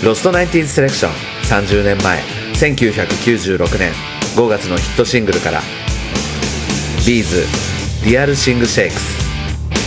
ロストナインティーンズセレクション。30年前1996年5月のヒットシングルからビーズリアルシングシェイクス。